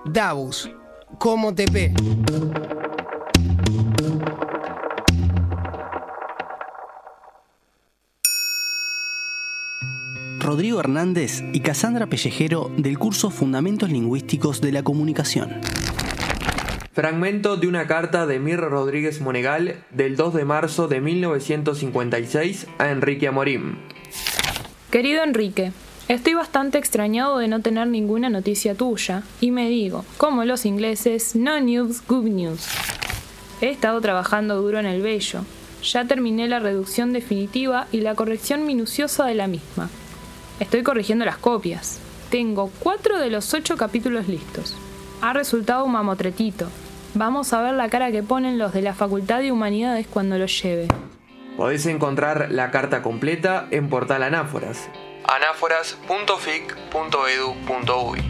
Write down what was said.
Davos, como TP. Rodrigo Hernández y Cassandra Pellejero del curso Fundamentos Lingüísticos de la Comunicación. Fragmento de una carta de Mir Rodríguez Monegal del 2 de marzo de 1956 a Enrique Amorim. Querido Enrique, estoy bastante extrañado de no tener ninguna noticia tuya y me digo, como los ingleses, no news, good news. He estado trabajando duro en el Bello. Ya terminé la reducción definitiva y la corrección minuciosa de la misma. Estoy corrigiendo las copias. Tengo 4 de los 8 capítulos listos. Ha resultado un mamotretito. Vamos a ver la cara que ponen los de la Facultad de Humanidades cuando lo lleve. Podés encontrar la carta completa en Portal Anáforas. anáforas.fic.edu.uy.